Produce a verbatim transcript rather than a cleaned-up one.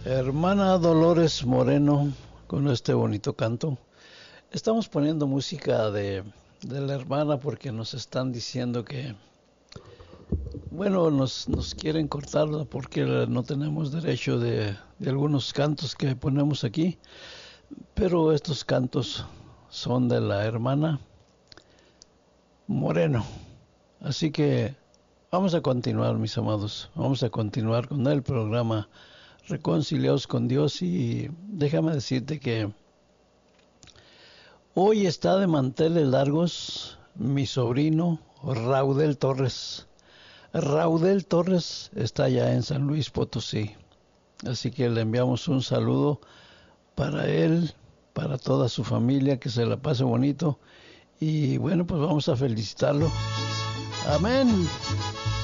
Hermana Dolores Moreno, con este bonito canto. Estamos poniendo música de, de la hermana porque nos están diciendo que, bueno, nos, nos quieren cortarla porque no tenemos derecho de, de algunos cantos que ponemos aquí, pero estos cantos son de la hermana Moreno. Así que vamos a continuar, mis amados. Vamos a continuar con el programa Reconciliados con Dios, y déjame decirte que hoy está de manteles largos mi sobrino Raudel Torres. Raudel Torres está allá en San Luis Potosí, así que le enviamos un saludo para él, para toda su familia, que se la pase bonito, y bueno, pues vamos a felicitarlo. Amén.